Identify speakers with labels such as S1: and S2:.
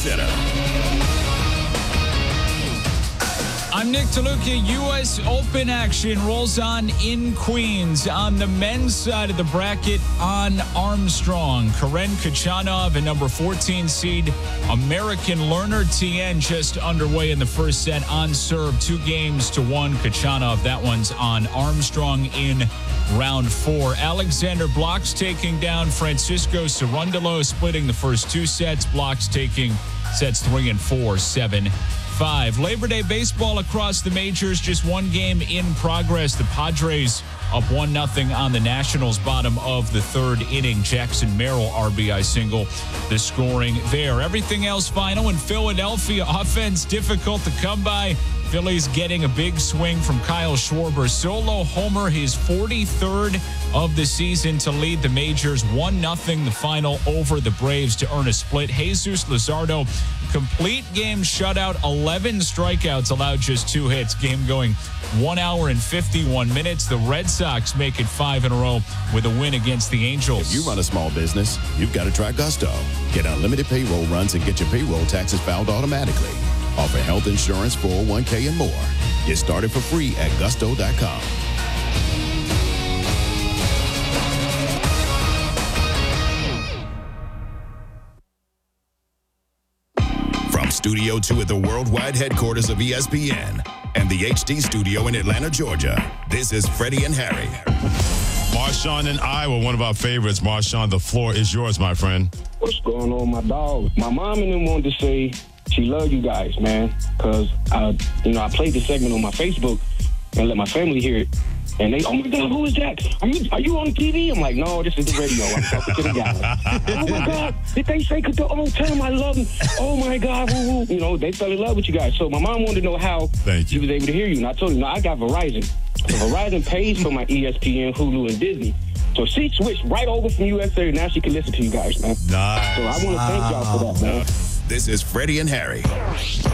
S1: Center.
S2: I'm Nick DeLuca. U.S. Open action rolls on in Queens. On the men's side of the bracket, on Armstrong, Karen Khachanov and number 14 seed American Lerner Tien just underway in the first set on serve, 2-1 Khachanov. That one's on Armstrong in round 4. Alexander Blocks taking down Francisco Cerundolo, splitting the first 2 sets. Blocks taking sets 3 and 4, 7-5. Labor Day baseball across the majors, just one game in progress. The Padres up 1-0 on the Nationals, bottom of the 3rd inning. Jackson Merrill RBI single, the scoring there. Everything else final in Philadelphia. Offense difficult to come by. Phillies getting a big swing from Kyle Schwarber. Solo homer, his 43rd of the season to lead the majors. 1-0 the final over the Braves to earn a split. Jesus Luzardo, complete game shutout, 11 strikeouts, allowed just 2 hits. Game going 1 hour and 51 minutes. The Red Sox make it 5 in a row with a win against the Angels.
S1: If you run a small business, you've got to try Gusto. Get unlimited payroll runs and get your payroll taxes filed automatically. Offer health insurance, 401k, and more. Get started for free at gusto.com. From Studio 2 at the worldwide headquarters of ESPN and the HD studio in Atlanta, Georgia, this is Freddie and Harry.
S3: Marshawn and I were one of our favorites. Marshawn, the floor is yours, my friend.
S4: What's going on, my dog? My mom and them wanted to say she loved you guys, man, because I played the segment on my Facebook and let my family hear it. And they, oh my God, who is that? Are you on TV? I'm like, no, this is the radio. I'm talking to the guy. Oh my God, did they say tell him I love him? Oh my God, woo. They fell in love with you guys. So my mom wanted to know how she was able to hear you. And I told her, no, I got Verizon. So Verizon pays for my ESPN, Hulu, and Disney. So she switched right over from USA. Now she can listen to you guys, man.
S3: Nice.
S4: So I want to thank y'all for that, man.
S1: This is Freddie and Harry.